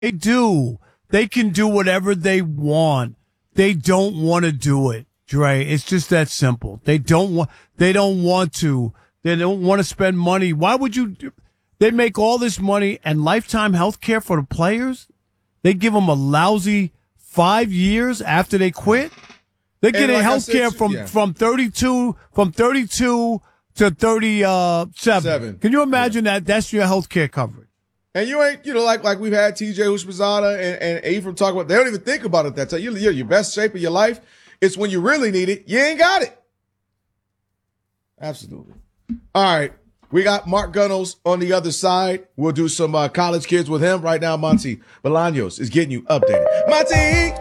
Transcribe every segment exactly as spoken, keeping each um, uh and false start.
They do. They can do whatever they want. They don't want to do it, Dre. It's just that simple. They don't want. They don't want to. They don't want to spend money. Why would you? Do, they make all this money and lifetime health care for the players. They give them a lousy five years after they quit. They're getting like health care from, yeah. from thirty-two from thirty-two to thirty-seven. Seven. Can you imagine yeah. that? That's your health care coverage. And you ain't, you know, like like we've had T J Houshmandzadeh and, and Ephraim talk about, they don't even think about it that time. You're, you're your best shape of your life. It's when you really need it. You ain't got it. Absolutely. All right. We got Mark Gunnels on the other side. We'll do some uh, college kids with him. Right now, Monty Bolaños is getting you updated. Monty!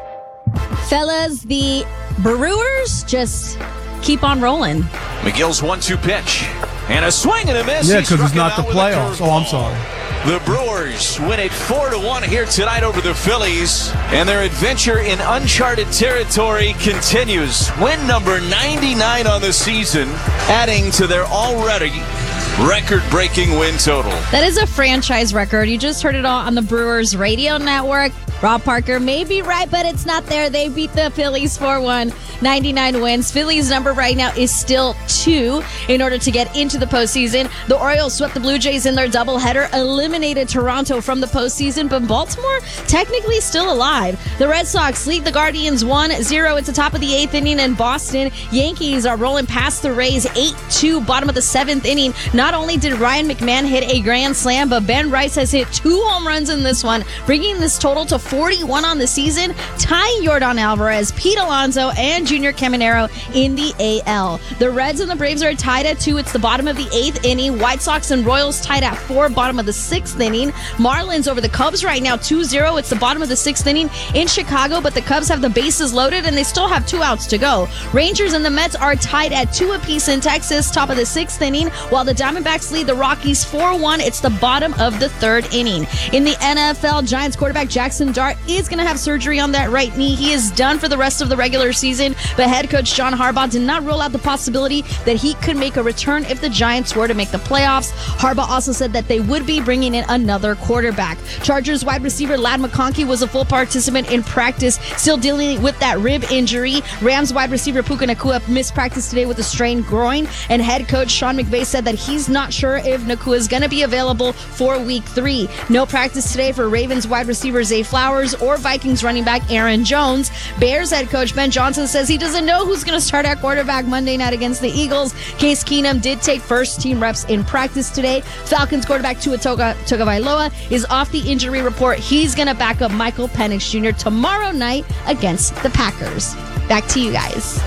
Fellas, the Brewers just keep on rolling. McGill's one two pitch. And a swing and a miss. Yeah, because it's not the playoffs. Oh, I'm sorry. The Brewers win it four to one here tonight over the Phillies, and their adventure in uncharted territory continues. Win number ninety-nine on the season, adding to their already record-breaking win total. That is a franchise record. You just heard it all on the Brewers radio network. Rob Parker may be right, but it's not there. They beat the Phillies four one, ninety-nine wins. Phillies' number right now is still two in order to get into the postseason. The Orioles swept the Blue Jays in their doubleheader, eliminated Toronto from the postseason, but Baltimore technically still alive. The Red Sox lead the Guardians one zero. It's the top of the eighth inning in Boston. Yankees are rolling past the Rays eight two, bottom of the seventh inning. Not only did Ryan McMahon hit a grand slam, but Ben Rice has hit two home runs in this one, bringing this total to forty-one on the season, tying Yordan Alvarez, Pete Alonso, and Junior Caminero in the A L. The Reds and the Braves are tied at two. It's the bottom of the eighth inning. White Sox and Royals tied at four, bottom of the sixth inning. Marlins over the Cubs right now two zero. It's the bottom of the sixth inning in Chicago, but the Cubs have the bases loaded and they still have two outs to go. Rangers and the Mets are tied at two apiece in Texas, top of the sixth inning, while the Diamondbacks lead the Rockies four one. It's the bottom of the third inning. In the N F L, Giants quarterback Jackson Dart is going to have surgery on that right knee. He is done for the rest of the regular season, but head coach John Harbaugh did not rule out the possibility that he could make a return if the Giants were to make the playoffs. Harbaugh also said that they would be bringing in another quarterback. Chargers wide receiver Ladd McConkey was a full participant in practice, still dealing with that rib injury. Rams wide receiver Puka Nacua missed practice today with a strained groin, and head coach Sean McVay said that he's not sure if Nacua is going to be available for week three. No practice today for Ravens wide receiver Zay Flowers or Vikings running back Aaron Jones. Bears head coach Ben Johnson says he doesn't know who's going to start at quarterback Monday night against the Eagles. Case Keenum did take first team reps in practice today. Falcons quarterback Tua Toga, Tagovailoa is off the injury report. He's going to back up Michael Penix Junior tomorrow night against the Packers. Back to you guys.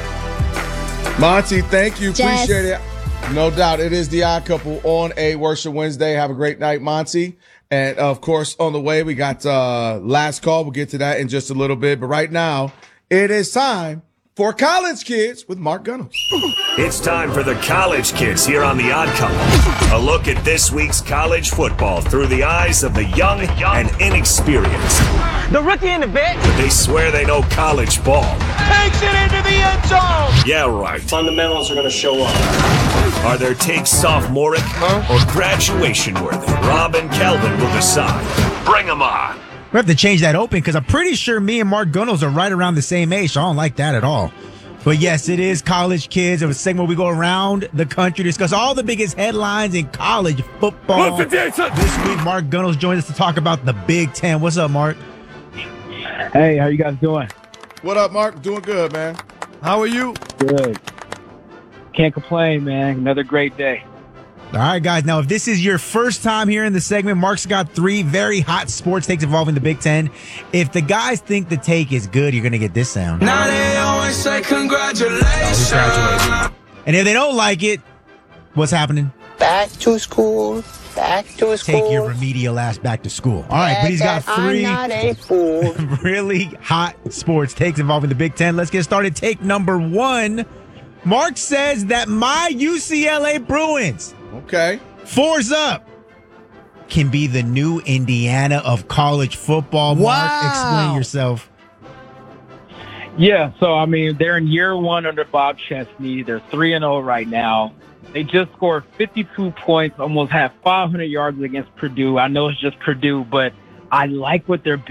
Monty, thank you. Jess. Appreciate it. No doubt. It is the Odd Couple on a Worship Wednesday. Have a great night, Monty. And, of course, on the way, we got uh last call. We'll get to that in just a little bit. But right now, it is time for College Kids with Mark Gunnels. It's time for the College Kids here on The Odd Couple. A look at this week's college football through the eyes of the young and inexperienced. The rookie in the vet. But they swear they know college ball. Takes it into the end zone. Yeah, right. Fundamentals are going to show up. Are their takes sophomoric huh? or graduation worthy? Rob and Kelvin will decide. Bring them on. We have to change that open because I'm pretty sure me and Mark Gunnels are right around the same age. So I don't like that at all. But yes, it is College Kids. It was a segment where we go around the country, discuss all the biggest headlines in college football. This week, Mark Gunnels joins us to talk about the Big Ten. What's up, Mark? Hey, how you guys doing? What up, Mark? Doing good, man. How are you? Good. Can't complain, man. Another great day. All right, guys. Now, if this is your first time here in the segment, Mark's got three very hot sports takes involving the Big Ten. If the guys think the take is good, you're going to get this sound. Now they always say congratulations. Oh, and if they don't like it, what's happening? Back to school. Back to school. Take your remedial ass back to school. All right, but he's got three I'm not a fool. really hot sports takes involving the Big Ten. Let's get started. Take number one. Mark says that my U C L A Bruins, okay, fours up, can be the new Indiana of college football. Wow. Mark, explain yourself. Yeah, so, I mean, they're in year one under Bob Chesney. They're three and oh right now. They just scored fifty-two points, almost had five hundred yards against Purdue. I know it's just Purdue, but I like what they're